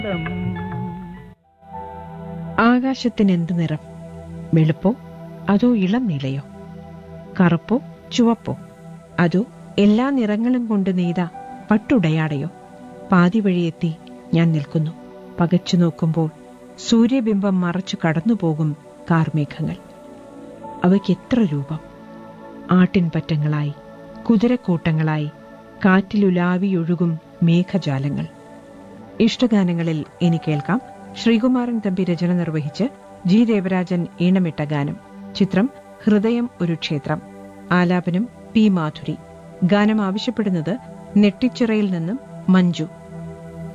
ആകാശത്തിനെന്ത് നിറം? വെളുപ്പോ അതോ ഇളം നീലയോ? കറുപ്പോ ചുവപ്പോ അതോ എല്ലാ നിറങ്ങളും കൊണ്ട് നെയ്ത പട്ടുടയാടയോ? പാതി വഴിയെത്തി ഞാൻ നിൽക്കുന്നു. പകച്ചു നോക്കുമ്പോൾ സൂര്യബിംബം മറച്ചു കടന്നുപോകും കാർമേഘങ്ങൾ. അവയ്ക്ക് എത്ര രൂപം! ആട്ടിൻപറ്റങ്ങളായി, കുതിരക്കൂട്ടങ്ങളായി, കാറ്റിലുലാവിയൊഴുകും മേഘജാലങ്ങൾ. ഇഷ്ടഗാനങ്ങളിൽ ഇനി കേൾക്കാം ശ്രീകുമാരൻ തമ്പി രചന നിർവഹിച്ച് ജി ദേവരാജൻ ഈണമിട്ട ഗാനം. ചിത്രം ഹൃദയം ഒരു ക്ഷേത്രം. ആലാപനം പി മാധുരി. ഗാനം ആവശ്യപ്പെടുന്നത് നെട്ടിച്ചിറയിൽ നിന്നും മഞ്ജു.